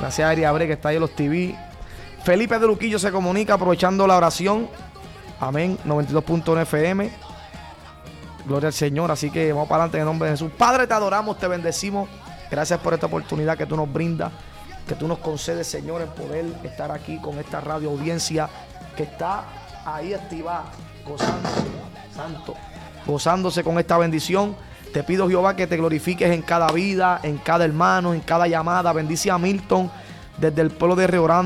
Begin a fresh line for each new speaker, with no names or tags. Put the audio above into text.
Gracias a Eri Abre que está ahí en los TV. Felipe de Luquillo se comunica aprovechando la oración. Amén. 92.1 FM. Gloria al Señor. Así que vamos para adelante en el nombre de Jesús. Padre, te adoramos, te bendecimos. Gracias por esta oportunidad que tú nos brindas, que tú nos concedes, Señor, en poder estar aquí con esta radio audiencia que está ahí activada, gozándose con esta bendición. Te pido, Jehová, que te glorifiques en cada vida, en cada hermano, en cada llamada. Bendice a Milton desde el pueblo de Río Grande.